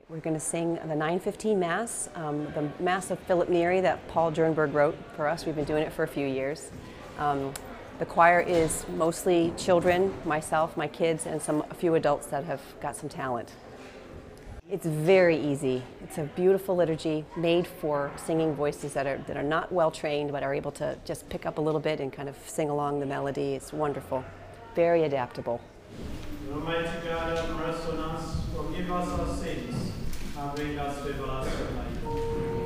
We're going to sing the 9:15 Mass, the Mass of Philip Neri that Paul Jernberg wrote for us. We've been doing it for a few years. The choir is mostly children, myself, my kids, and a few adults that have got some talent. It's very easy. It's a beautiful liturgy made for singing voices that are not well trained but are able to just pick up a little bit and kind of sing along the melody. It's wonderful. Very adaptable. Almighty God, have mercy on us, forgive us our sins, and bring us to everlasting life.